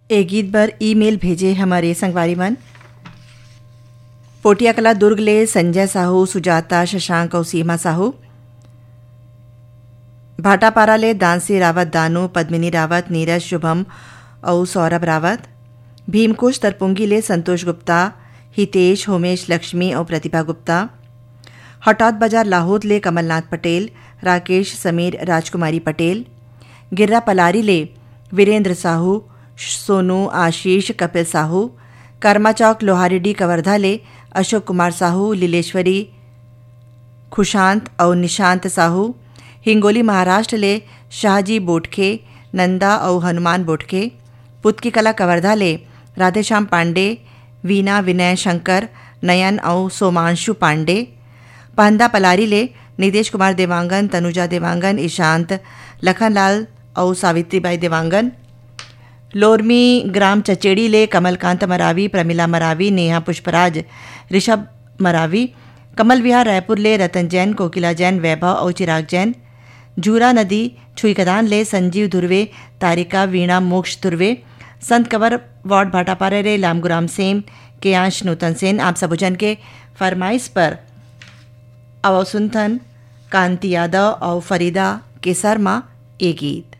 ए गीत बर ईमेल भेजे हमारे संगवारी मन। पोटिया कला दुर्ग ले संजय साहू, सुजाता, शशांक और सीमा साहू। भाटापारा ले दानसी रावत, दानू, पद्मिनी रावत, नीरज, शुभम और सौरभ रावत। भीमकोश तरपुंगी ले संतोष गुप्ता, हितेश, होमेश, लक्ष्मी और प्रतिभा गुप्ता। हटौत बाजार लाहौद ले कमलनाथ पटेल, राकेश, समीर, राजकुमारी पटेल। गिर्रा पलारी ले वीरेंद्र साहू, सोनू, आशीष, कपिल साहू। कर्मा चौक लोहारेडी कवर्धा ले अशोक कुमार साहू, लीलेश्वरी, खुशांत और निशांत साहू। हिंगोली महाराष्ट्र ले शाहजी बोटखे, नंदा और हनुमान बोटखे। पुतकी कला कवर्धा ले राधेश्याम पांडे, वीना, विनय, शंकर, नयन और सोमांशु पांडे। पहंदा पलारी ले निदेश कुमार देवांगन, तनुजा देवांगन, ईशांत, लखनलाल और सावित्रीबाई देवांगन। लोरमी ग्राम चचेड़ी ले कमलकांत मरावी, प्रमिला मरावी, नेहा पुष्पराज, ऋषभ मरावी। कमल विहार रायपुर ले रतन जैन, कोकिला जैन, वैभव और चिराग जैन। झूरा नदी छुईकदान ले संजीव धुर्वे, तारिका, वीणा, मोक्ष धुर्वे। संत कवर वार्ड भाटापारा रे लामगुराम सेम, केयांश, नूतन सेन। आप सबुजन के फरमाइश पर अवसुंथन, कांति यादव और फरीदा केसर माँ ए गीत।